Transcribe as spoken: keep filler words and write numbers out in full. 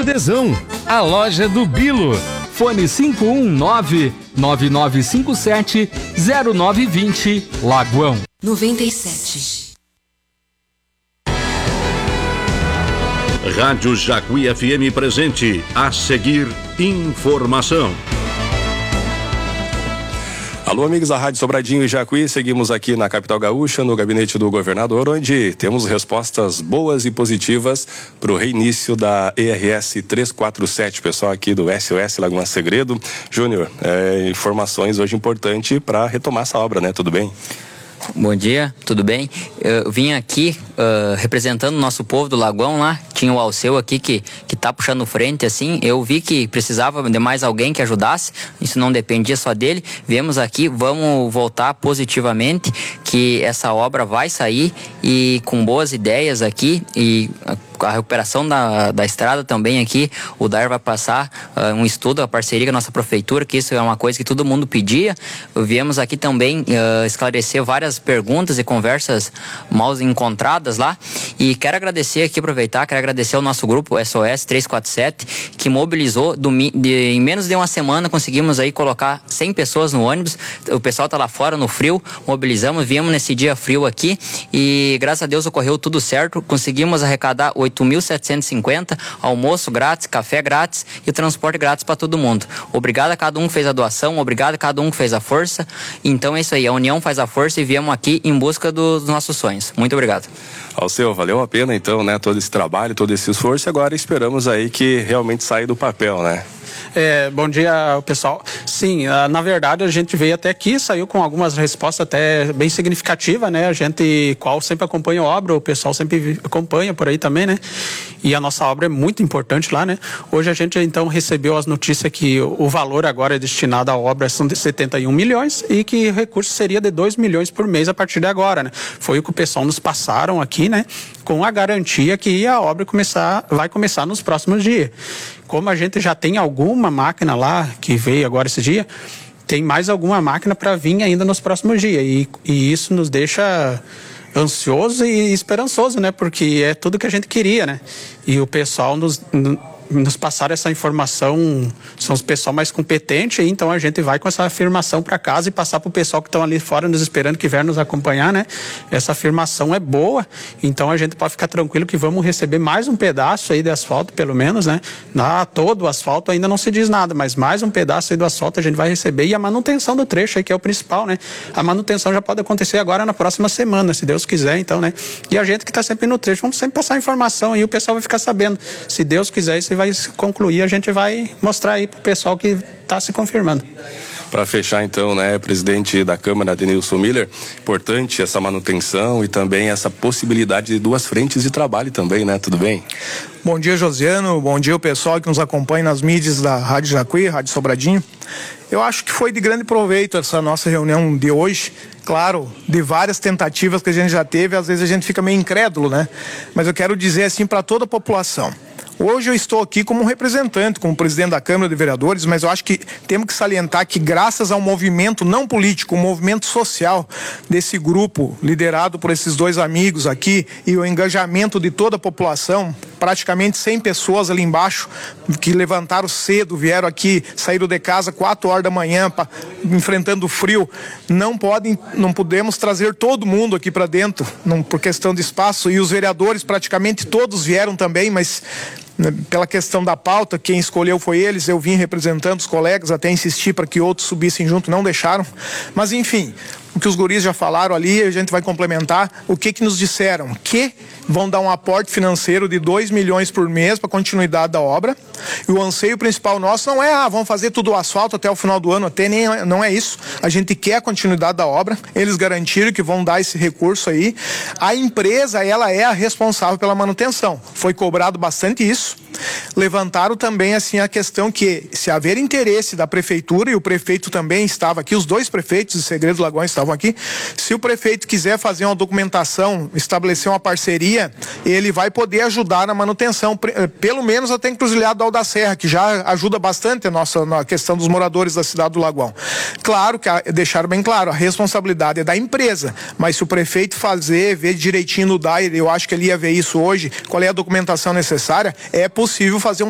Óleo Desão, a loja do Bilo. Fone cinco um nove, nove nove cinco sete, zero nove dois zero, Lagoão. noventa e sete. Rádio Jacuí F M presente. A seguir, informação. Alô, amigos da Rádio Sobradinho e Jacuí, seguimos aqui na capital gaúcha, no gabinete do governador, onde temos respostas boas e positivas para o reinício da E R S trezentos e quarenta e sete, pessoal aqui do S O S Lagoa Segredo. Júnior, é, informações hoje importantes para retomar essa obra, né? Tudo bem? Bom dia, tudo bem? Eu vim aqui uh, representando o nosso povo do Lagoão lá. Tinha o Alceu aqui que, que tá puxando frente, assim. Eu vi que precisava de mais alguém que ajudasse. Isso não dependia só dele. Viemos aqui, vamos voltar positivamente, que essa obra vai sair e com boas ideias aqui. E a recuperação da, da estrada também aqui, o D A R vai passar uh, um estudo, a parceria com a nossa prefeitura, que isso é uma coisa que todo mundo pedia. Viemos aqui também uh, esclarecer várias perguntas e conversas mal encontradas lá, e quero agradecer aqui, aproveitar, quero agradecer ao nosso grupo S O S trezentos e quarenta e sete, que mobilizou domi- de, em menos de uma semana, conseguimos aí colocar cem pessoas no ônibus. O pessoal tá lá fora no frio, mobilizamos, viemos nesse dia frio aqui e graças a Deus ocorreu tudo certo, conseguimos arrecadar oito mil setecentos e cinquenta, almoço grátis, café grátis e o transporte grátis para todo mundo. Obrigado a cada um que fez a doação, obrigado a cada um que fez a força. Então é isso aí, a união faz a força e viemos aqui em busca dos nossos sonhos. Muito obrigado. Alceu, valeu a pena então, né? Todo esse trabalho, todo esse esforço, e agora esperamos aí que realmente saia do papel, né? É, bom dia, pessoal. Sim, na verdade a gente veio até aqui, saiu com algumas respostas até bem significativas, né? A gente, qual sempre acompanha a obra, o pessoal sempre acompanha por aí também, né? E a nossa obra é muito importante lá, né? Hoje a gente então recebeu as notícias que o valor agora é destinado à obra são de setenta e um milhões e que o recurso seria de dois milhões por mês a partir de agora, né? Foi o que o pessoal nos passaram aqui, né? Com a garantia que a obra começar, vai começar nos próximos dias. Como a gente já tem alguma máquina lá que veio agora esse dia, tem mais alguma máquina para vir ainda nos próximos dias. E, e isso nos deixa ansioso e esperançoso, né? Porque é tudo que a gente queria, né? E o pessoal nos, nos passaram essa informação, são os pessoal mais competentes, então a gente vai com essa afirmação para casa e passar para o pessoal que estão ali fora nos esperando, que vier nos acompanhar, né? Essa afirmação é boa, então a gente pode ficar tranquilo que vamos receber mais um pedaço aí de asfalto, pelo menos, né? Na todo o asfalto ainda não se diz nada, mas mais um pedaço aí do asfalto a gente vai receber, e a manutenção do trecho aí, que é o principal, né? A manutenção já pode acontecer agora na próxima semana, se Deus quiser, então, né? E a gente que está sempre no trecho, vamos sempre passar informação e o pessoal vai ficar sabendo. Se Deus quiser, isso vai concluir, a gente vai mostrar aí pro pessoal que está se confirmando. Para fechar então, né, presidente da Câmara, Denilson Miller, importante essa manutenção e também essa possibilidade de duas frentes de trabalho também, né? Tudo bem? Bom dia, Josiano, bom dia o pessoal que nos acompanha nas mídias da Rádio Jacuí, Rádio Sobradinho. Eu acho que foi de grande proveito essa nossa reunião de hoje. Claro, de várias tentativas que a gente já teve, às vezes a gente fica meio incrédulo, né? Mas eu quero dizer assim para toda a população. Hoje eu estou aqui como representante, como presidente da Câmara de Vereadores, mas eu acho que temos que salientar que graças ao movimento não político, o movimento social desse grupo, liderado por esses dois amigos aqui, e o engajamento de toda a população, praticamente cem pessoas ali embaixo, que levantaram cedo, vieram aqui, saíram de casa quatro horas da manhã, pra, enfrentando o frio, não podem, não podemos trazer todo mundo aqui para dentro, não, por questão de espaço, e os vereadores praticamente todos vieram também, mas pela questão da pauta, quem escolheu foi eles, eu vim representando os colegas, até insisti para que outros subissem junto, não deixaram, mas enfim, o que os guris já falaram ali, a gente vai complementar, o que que nos disseram? Que vão dar um aporte financeiro de dois milhões por mês para a continuidade da obra, e o anseio principal nosso não é, ah, vamos fazer tudo o asfalto até o final do ano, até nem, não é isso, a gente quer a continuidade da obra, eles garantiram que vão dar esse recurso aí, a empresa, ela é a responsável pela manutenção, foi cobrado bastante isso, levantaram também assim a questão que se haver interesse da prefeitura, e o prefeito também estava aqui, os dois prefeitos de Segredo do Lagoão estavam aqui, se o prefeito quiser fazer uma documentação, estabelecer uma parceria, ele vai poder ajudar na manutenção, pelo menos até encruzilhada do Alda Serra, que já ajuda bastante a nossa na questão dos moradores da cidade do Lagoão. Claro que deixaram bem claro, a responsabilidade é da empresa, mas se o prefeito fazer, ver direitinho no D A I R, eu acho que ele ia ver isso hoje, qual é a documentação necessária, é possível fazer um